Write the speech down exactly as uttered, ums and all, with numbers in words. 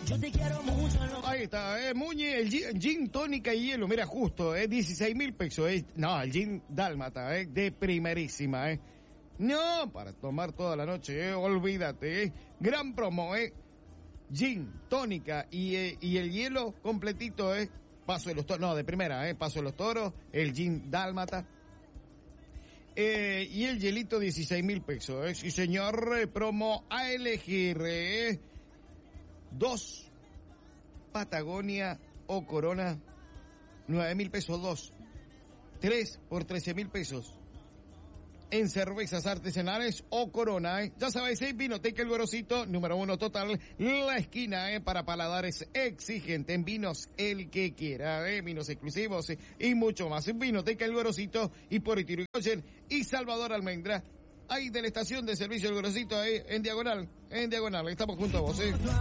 Yo te quiero mucho. No. Ahí está, eh, Muñe, el gin, gin tónica y hielo, mira, justo, eh, dieciséis mil pesos, eh. No, el gin dálmata, eh, de primerísima, eh. No, para tomar toda la noche, eh, olvídate, eh. Gran promo, eh. Gin, tónica y, eh, y el hielo completito, eh. Paso de los toros, no, de primera, eh. Paso de los toros, el gin dálmata. Eh, y el hielito dieciséis mil pesos, eh. Sí, señor, eh, promo a elegir, eh. Dos Patagonia o Corona, nueve mil pesos dos. Tres por trece mil pesos. En cervezas artesanales o Corona, ¿eh? Ya sabéis, ¿eh? Vinoteca El Gorosito, número uno total, la esquina, ¿eh? Para paladares exigentes. En vinos, el que quiera, ¿eh? Vinos exclusivos, ¿eh? Y mucho más. En Vinoteca El Gorosito y por Itirugoyen y Salvador Almendra. Ahí de la estación de servicio El Gorosito, ¿eh? En diagonal, en diagonal. Estamos juntos a vos, ¿eh?